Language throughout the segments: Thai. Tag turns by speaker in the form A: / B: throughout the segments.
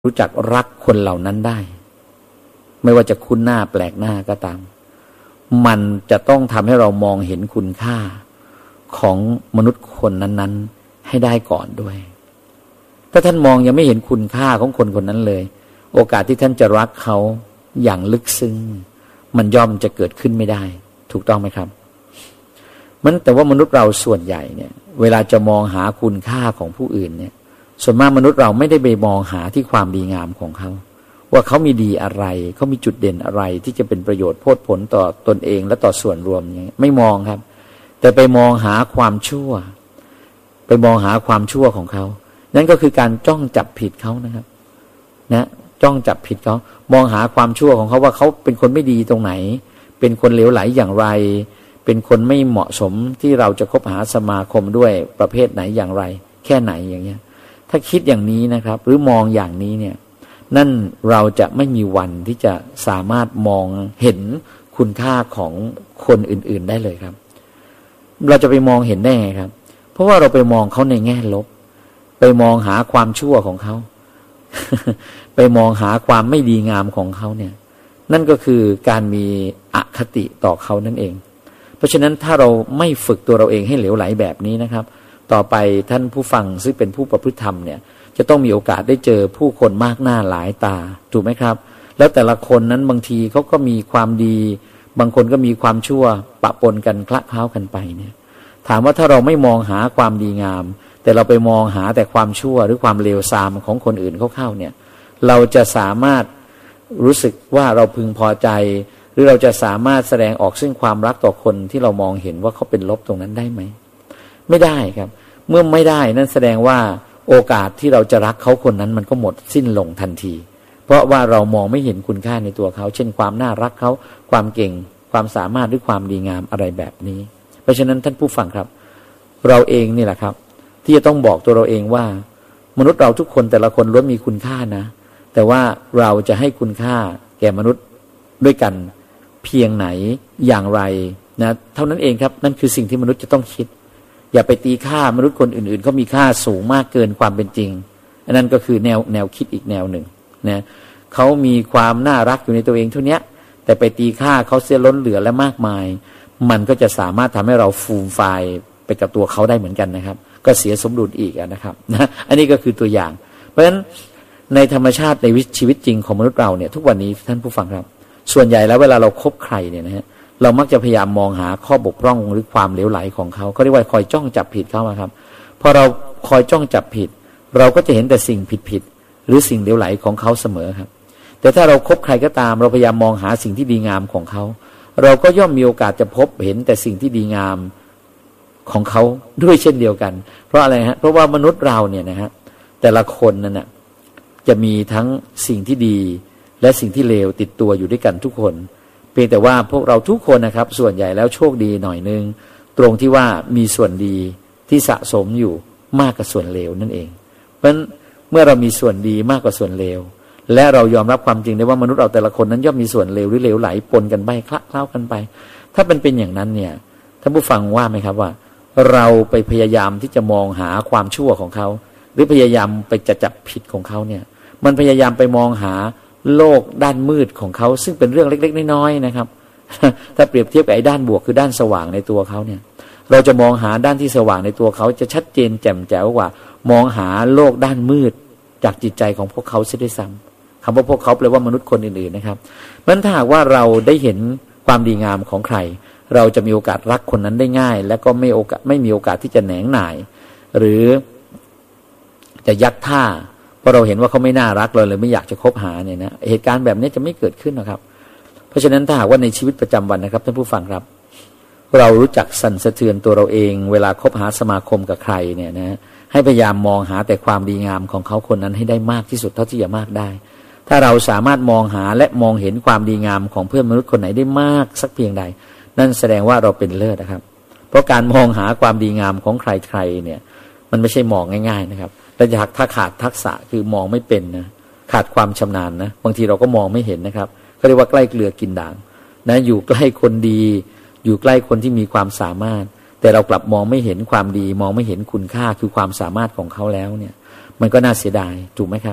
A: รู้จักรักคนเหล่านั้นได้ไม่ว่าจะคุ้นหน้าแปลกหน้าก็ตามมันจะต้องทำให้เรามองเห็นคุณค่าของมนุษย์คนนั้นๆให้ได้ก่อนด้วยถ้าท่านมองยังไม่เห็นคุณค่าของคนคนนั้นเลยโอกาสที่ท่านจะรักเขาอย่างลึกซึ้งมันย่อมจะเกิดขึ้นไม่ได้ถูกต้องไหมครับแต่ว่ามนุษย์เราส่วนใหญ่เนี่ยเวลาจะมองหาคุณค่าของผู้อื่นเนี่ยส่วนมากมนุษย์เราไม่ได้ไปมองหาที่ความดีงามของเขาว่าเขามีดีอะไรเขามีจุดเด่นอะไรที่จะเป็นประโยชน์โพดผลต่อตนเองและต่อส่วนรวมอย่างนี้ไม่มองครับแต่ไปมองหาความชั่วไปมองหาความชั่วของเขานั่นก็คือการจ้องจับผิดเขานะครับนะจ้องจับผิดเขามองหาความชั่วของเขาว่าเขาเป็นคนไม่ดีตรงไหนเป็นคนเหลวไหลอย่างไรเป็นคนไม่เหมาะสมที่เราจะคบหาสมาคมด้วยประเภทไหนอย่างไรแค่ไหนอย่างเงี้ยถ้าคิดอย่างนี้นะครับหรือมองอย่างนี้เนี่ยนั่นเราจะไม่มีวันที่จะสามารถมองเห็นคุณค่าของคนอื่นๆได้เลยครับเราจะไปมองเห็นได้ไงครับเพราะว่าเราไปมองเขาในแง่ลบไปมองหาความชั่วของเขา ไปมองหาความไม่ดีงามของเขาเนี่ยนั่นก็คือการมีอคติต่อเขานั่นเองเพราะฉะนั้นถ้าเราไม่ฝึกตัวเราเองให้เหลวไหลแบบนี้นะครับต่อไปท่านผู้ฟังซึ่งเป็นผู้ประพฤติธรรมเนี่ยจะต้องมีโอกาสได้เจอผู้คนมากหน้าหลายตาถูกไหมครับแล้วแต่ละคนนั้นบางทีเขาก็มีความดีบางคนก็มีความชั่วปะปนกันคละเคล้ากันไปเนี่ยถามว่าถ้าเราไม่มองหาความดีงามแต่เราไปมองหาแต่ความชั่วหรือความเลวทรามของคนอื่นเข้าๆเนี่ยเราจะสามารถรู้สึกว่าเราพึงพอใจหรือเราจะสามารถแสดงออกซึ่งความรักต่อคนที่เรามองเห็นว่าเขาเป็นลบตรงนั้นได้ไหมไม่ได้ครับเมื่อไม่ได้นั่นแสดงว่าโอกาสที่เราจะรักเขาคนนั้นมันก็หมดสิ้นลงทันทีเพราะว่าเรามองไม่เห็นคุณค่าในตัวเขาเช่นความน่ารักเขาความเก่งความสามารถหรือความดีงามอะไรแบบนี้เพราะฉะนั้นท่านผู้ฟังครับเราเองนี่แหละครับที่จะต้องบอกตัวเราเองว่ามนุษย์เราทุกคนแต่ละคนล้วนมีคุณค่านะแต่ว่าเราจะให้คุณค่าแก่มนุษย์ด้วยกันเพียงไหนอย่างไรนะเท่านั้นเองครับนั่นคือสิ่งที่มนุษย์จะต้องคิดอย่าไปตีค่ามนุษย์คนอื่นๆเขามีค่าสูงมากเกินความเป็นจริงอันนั้นก็คือแนวคิดอีกแนวหนึ่งนะเขามีความน่ารักอยู่ในตัวเองเท่านี้แต่ไปตีค่าเขาเสียล้นเหลือและมากมายมันก็จะสามารถทำให้เราฟูมฟายไปกับตัวเขาได้เหมือนกันนะครับก็เสียสมดุลอีกนะครับนะอันนี้ก็คือตัวอย่างเพราะฉะนั้นในธรรมชาติในชีวิตจริงของมนุษย์เราเนี่ยทุกวันนี้ท่านผู้ฟังครับส่วนใหญ่แล้วเวลาเราคบใครเนี่ยนะฮะเรามักจะพยายามมองหาข้อบกพร่องหรือความเหลวไหลของเขาเรียกว่าคอยจ้องจับผิดเขาครับพอเราคอยจ้องจับผิดเราก็จะเห็นแต่สิ่งผิดหรือสิ่งเหลวไหลของเขาเสมอครับแต่ถ้าเราคบใครก็ตามเราพยายามมองหาสิ่งที่ดีงามของเขาเราก็ย่อมมีโอกาสจะพบเห็นแต่สิ่งที่ดีงามของเขาด้วยเช่นเดียวกันเพราะอะไรฮะเพราะว่ามนุษย์เราเนี่ยนะฮะแต่ละคนนั่นน่ะจะมีทั้งสิ่งที่ดีและสิ่งที่เลวติดตัวอยู่ด้วยกันทุกคนเพียงแต่ว่าพวกเราทุกคนนะครับส่วนใหญ่แล้วโชคดีหน่อยนึงตรงที่ว่ามีส่วนดีที่สะสมอยู่มากกว่าส่วนเลวนั่นเองเพราะฉะนั้นเมื่อเรามีส่วนดีมากกว่าส่วนเลวและเรายอมรับความจริงได้ว่ามนุษย์เราแต่ละคนนั้นย่อมมีส่วนเลวหรือเลวไหลปนกันไปคละเคล้ากันไปถ้าเป็นอย่างนั้นเนี่ยท่านผู้ฟังว่าไหมครับว่าเราไปพยายามที่จะมองหาความชั่วของเขาหรือพยายามไปจะจับผิดของเขาเนี่ยมันพยายามไปมองหาโลกด้านมืดของเขาซึ่งเป็นเรื่องเล็กๆน้อยๆนะครับ ถ้าเปรียบเทียบกับไอ้ด้านบวกคือด้านสว่างในตัวเขาเนี่ยเราจะมองหาด้านที่สว่างในตัวเขาจะชัดเจนแจ่มแจ๋วกว่ามองหาโลกด้านมืดจากจิตใจของพวกเขาเสียด้วยซ้ำคำว่าพวกเขาแปลว่ามนุษย์คนอื่นๆนะครับเพราะฉะนั้นถ้าหากว่าเราได้เห็นความดีงามของใครเราจะมีโอกาสรักคนนั้นได้ง่ายและก็ไม่มีโอกาสที่จะแหนงหน่ายหรือจะยักท่าเพราะเราเห็นว่าเขาไม่น่ารักเราเลยไม่อยากจะคบหาเนี่ยนะเหตุการณ์แบบนี้จะไม่เกิดขึ้นนะครับเพราะฉะนั้นถ้าหากว่าในชีวิตประจำวันนะครับท่านผู้ฟังครับเรารู้จักสั่นสะเทือนตัวเราเองเวลาคบหาสมาคมกับใครเนี่ยนะให้พยายามมองหาแต่ความดีงามของเขาคนนั้นให้ได้มากที่สุดเท่าที่จะมากได้ถ้าเราสามารถมองหาและมองเห็นความดีงามของเพื่อนมนุษย์คนไหนได้มากสักเพียงใดนั่นแสดงว่าเราเป็นเลิศนะครับเพราะการมองหาความดีงามของใครๆเนี่ยมันไม่ใช่มองง่ายๆนะครับแต่ถ้าขาดทักษะคือมองไม่เป็นนะขาดความชำนาญนะบางทีเราก็มองไม่เห็นนะครับเขาเรียกว่าใกล้เกลือกินด่างนะอยู่ใกล้คนดีอยู่ใกล้คนที่มีความสามารถแต่เรากลับมองไม่เห็นความดีมองไม่เห็นคุณค่าคือความสามารถของเขาแล้วเนี่ยมันก็น่าเสียดายถูกไหมครับ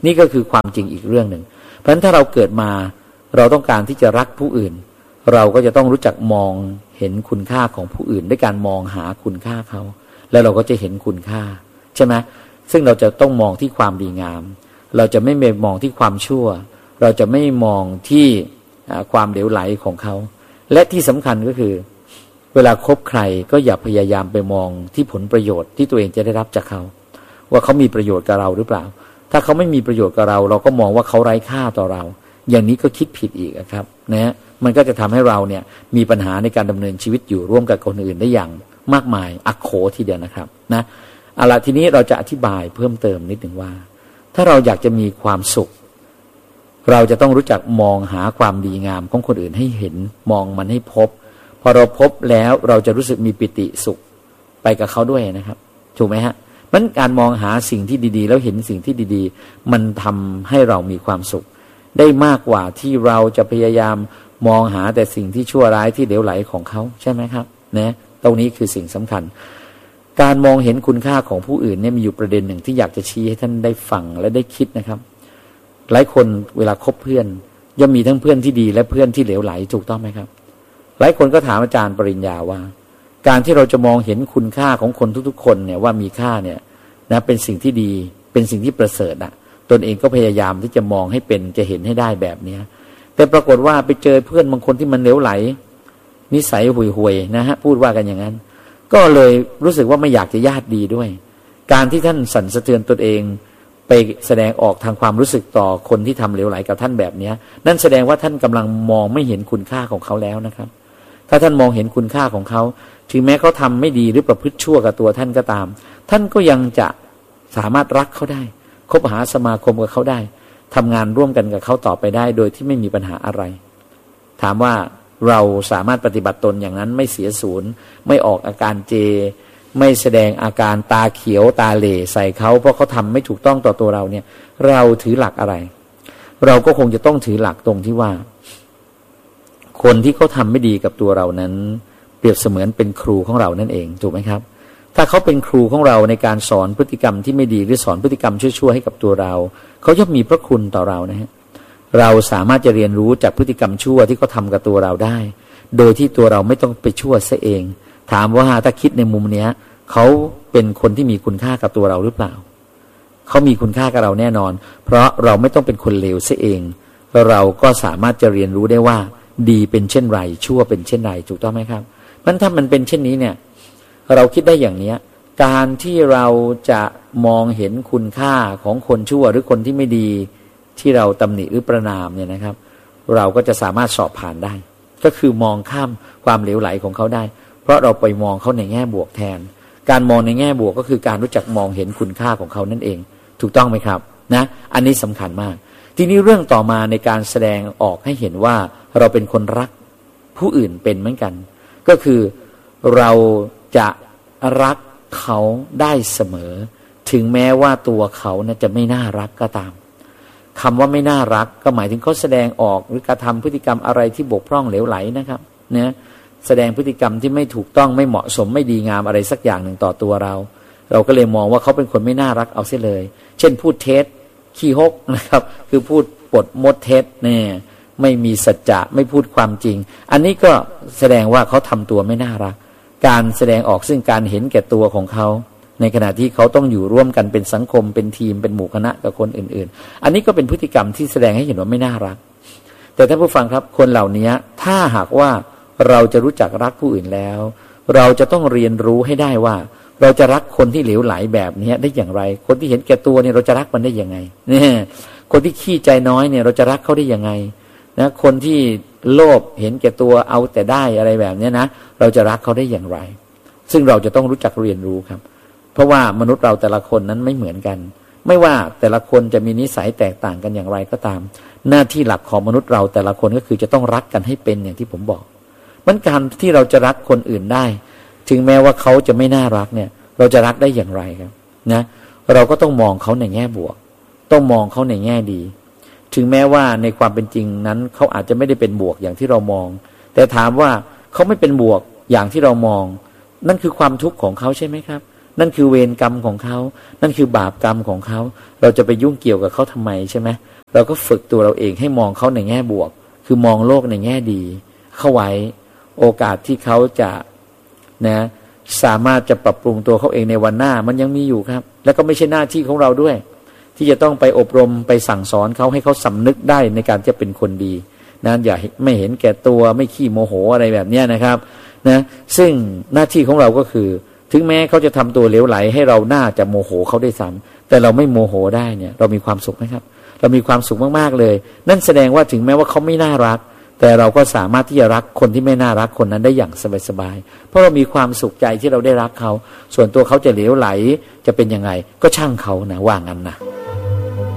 A: นี่ก็คือความจริงอีกเรื่องหนึ่งเพราะฉะนั้นถ้าเราเกิดมาเราต้องการที่จะรักผู้อื่นเราก็จะต้องรู้จักมองเห็นคุณค่าของผู้อื่นด้วยการมองหาคุณค่าเขาแล้วเราก็จะเห็นคุณค่าใช่ไหมซึ่งเราจะต้องมองที่ความดีงามเราจะไม่มองที่ความชั่วเราจะไม่มองที่ความเหลวไหลของเขาและที่สำคัญก็คือเวลาคบใครก็อย่าพยายามไปมองที่ผลประโยชน์ที่ตัวเองจะได้รับจากเขาว่าเขามีประโยชน์กับเราหรือเปล่าถ้าเขาไม่มีประโยชน์กับเราเราก็มองว่าเขาไร้ค่าต่อเราอย่างนี้ก็คิดผิดอีกครับนะมันก็จะทำให้เราเนี่ยมีปัญหาในการดำเนินชีวิตอยู่ร่วมกับคนอื่นได้อย่างมากมายอักโขทีเดียวนะครับนะเอาละทีนี้เราจะอธิบายเพิ่มเติมนิดหนึ่งว่าถ้าเราอยากจะมีความสุขเราจะต้องรู้จักมองหาความดีงามของคนอื่นให้เห็นมองมันให้พบพอเราพบแล้วเราจะรู้สึกมีปิติสุขไปกับเขาด้วยนะครับถูกไหมฮะมันการมองหาสิ่งที่ดีๆแล้วเห็นสิ่งที่ดีๆมันทำให้เรามีความสุขได้มากกว่าที่เราจะพยายามมองหาแต่สิ่งที่ชั่วร้ายที่เหลวไหลของเขาใช่ไหมครับนะตรงนี้คือสิ่งสำคัญการมองเห็นคุณค่าของผู้อื่นเนี่ยมีอยู่ประเด็นหนึ่งที่อยากจะชี้ให้ท่านได้ฟังและได้คิดนะครับหลายคนเวลาคบเพื่อนย่อมมีทั้งเพื่อนที่ดีและเพื่อนที่เหลวไหลถูกต้องไหมครับหลายคนก็ถามอาจารย์ปริญญาว่าการที่เราจะมองเห็นคุณค่าของคนทุกๆคนเนี่ยว่ามีค่าเนี่ยนะเป็นสิ่งที่ดีเป็นสิ่งที่ประเสริฐนะตนเองก็พยายามที่จะมองให้เป็นจะเห็นให้ได้แบบเนี้ยแต่ปรากฏว่าไปเจอเพื่อนบางคนที่มันเหลวไหลนิสัยห่วยๆนะฮะพูดว่ากันอย่างนั้นก็เลยรู้สึกว่าไม่อยากจะญาติดีด้วยการที่ท่านสั่นสะเทือนตนเองไปแสดงออกทางความรู้สึกต่อคนที่ทำเหลวไหลกับท่านแบบนี้นั่นแสดงว่าท่านกำลังมองไม่เห็นคุณค่าของเขาแล้วนะครับถ้าท่านมองเห็นคุณค่าของเขาถึงแม้เขาทำไม่ดีหรือประพฤติชั่วกับตัวท่านก็ตามท่านก็ยังจะสามารถรักเขาได้คบหาสมาคมกับเขาได้ทำงานร่วมกันกับเขาต่อไปได้โดยที่ไม่มีปัญหาอะไรถามว่าเราสามารถปฏิบัติตนอย่างนั้นไม่เสียศูนย์ไม่ออกอาการเจไม่แสดงอาการตาเขียวตาเหล่ใส่เขาเพราะเขาทำไม่ถูกต้องต่อตัวเราเนี่ยเราถือหลักอะไรเราก็คงจะต้องถือหลักตรงที่ว่าคนที่เขาทำไม่ดีกับตัวเรานั้นเปรียบเสมือนเป็นครูของเรานั่นเองถูกไหมครับถ้าเขาเป็นครูของเราในการสอนพฤติกรรมที่ไม่ดีหรือสอนพฤติกรรมชั่วๆให้กับตัวเราเขาย่อมมีพระคุณต่อเรานะฮะเราสามารถจะเรียนรู้จากพฤติกรรมชั่วที่เขาทำกับตัวเราได้โดยที่ตัวเราไม่ต้องไปชั่วซะเองถามว่าถ้าคิดในมุมเนี้ยเขาเป็นคนที่มีคุณค่ากับตัวเราหรือเปล่าเขามีคุณค่ากับเราแน่นอนเพราะเราไม่ต้องเป็นคนเลวซะเองเราก็สามารถจะเรียนรู้ได้ว่าดีเป็นเช่นไรชั่วเป็นเช่นไรถูกต้องไหมครับมันถ้ามันเป็นเช่นนี้เนี่ยเราคิดได้อย่างนี้การที่เราจะมองเห็นคุณค่าของคนชั่วหรือคนที่ไม่ดีที่เราตำหนิหรือประณามเนี่ยนะครับเราก็จะสามารถสอบผ่านได้ก็คือมองข้ามความเหลวไหลของเขาได้เพราะเราไปมองเขาในแง่บวกแทนการมองในแง่บวกก็คือการรู้จักมองเห็นคุณค่าของเขานั่นเองถูกต้องไหมครับนะอันนี้สำคัญมากทีนี้เรื่องต่อมาในการแสดงออกให้เห็นว่าเราเป็นคนรักผู้อื่นเป็นเหมือนกันก็คือเราจะรักเขาได้เสมอถึงแม้ว่าตัวเขาเนี่ยจะไม่น่ารักก็ตามคำว่าไม่น่ารักก็หมายถึงเขาแสดงออกหรือกระทำพฤติกรรมอะไรที่บกพร่องเหลวไหลนะครับเนี่ยแสดงพฤติกรรมที่ไม่ถูกต้องไม่เหมาะสมไม่ดีงามอะไรสักอย่างหนึ่งต่อตัวเราก็เลยมองว่าเขาเป็นคนไม่น่ารักเอาเสียเลยเช่นพูดเท็จขี้ฮกนะครับคือพูดปดมดเท็จเนี่ยไม่มีสัจจะไม่พูดความจริงอันนี้ก็แสดงว่าเขาทำตัวไม่น่ารักการแสดงออกซึ่งการเห็นแก่ตัวของเขาในขณะที่เขาต้องอยู่ร่วมกันเป็นสังคมเป็นทีมเป็นหมู่คณะกับคนอื่นๆอันนี้ก็เป็นพฤติกรรมที่แสดงให้เห็นว่าไม่น่ารักแต่ท่านผู้ฟังครับคนเหล่านี้ถ้าหากว่าเราจะรู้จักรักผู้อื่นแล้วเราจะต้องเรียนรู้ให้ได้ว่าเราจะรักคนที่เหลวไหลแบบนี้ได้อย่างไรคนที่เห็นแก่ตัวเนี่ยเราจะรักมันได้ยังไงเนี่ยคนที่ขี้ใจน้อยเนี่ยเราจะรักเขาได้ยังไงนะคนที่โลภเห็นแก่ตัวเอาแต่ได้อะไรแบบนี้นะเราจะรักเขาได้อย่างไรซึ่งเราจะต้องรู้จักเรียนรู้ครับเพราะว่ามนุษย์เราแต่ละคนนั้นไม่เหมือนกันไม่ว่าแต่ละคนจะมีนิสัยแตกต่างกันอย่างไรก็ตามหน้าที่หลักของมนุษย์เราแต่ละคนก็คือจะต้องรักกันให้เป็นอย่างที่ผมบอกมันการที่เราจะรักคนอื่นได้ถึงแม้ว่าเขาจะไม่น่ารักเนี่ยเราจะรักได้อย่างไรครับนะเราก็ต้องมองเขาในแง่บวกต้องมองเขาในแง่ดีถึงแม้ว่าในความเป็นจริงนั้นเขาอาจจะไม่ได้เป็นบวกอย่างที่เรามองแต่ถามว่าเขาไม่เป็นบวกอย่างที่เรามองนั่นคือความทุกข์ของเขาใช่ไหมครับนั่นคือเวรกรรมของเขานั่นคือบาปกรรมของเขาเราจะไปยุ่งเกี่ยวกับเขาทำไมใช่ไหมเราก็ฝึกตัวเราเองให้มองเขาในแง่บวกคือมองโลกในแง่ดีเข้าไว้โอกาสที่เขาจะนะสามารถจะปรับปรุงตัวเขาเองในวันหน้ามันยังมีอยู่ครับแล้วก็ไม่ใช่หน้าที่ของเราด้วยที่จะต้องไปอบรมไปสั่งสอนเขาให้เขาสำนึกได้ในการจะเป็นคนดีนะอย่าไม่เห็นแก่ตัวไม่ขี้โมโหอะไรแบบนี้นะครับนะซึ่งหน้าที่ของเราก็คือถึงแม้เขาจะทำตัวเหลวไหลให้เราน่าจะโมโหเขาได้ซ้ำแต่เราไม่โมโหได้เนี่ยเรามีความสุขไหมครับเรามีความสุขมากๆเลยนั่นแสดงว่าถึงแม้ว่าเขาไม่น่ารักแต่เราก็สามารถที่จะรักคนที่ไม่น่ารักคนนั้นได้อย่างสบายๆเพราะเรามีความสุขใจที่เราได้รักเขาส่วนตัวเขาจะเหลวไหลจะเป็นยังไงก็ช่างเขานะว่างั้นนะ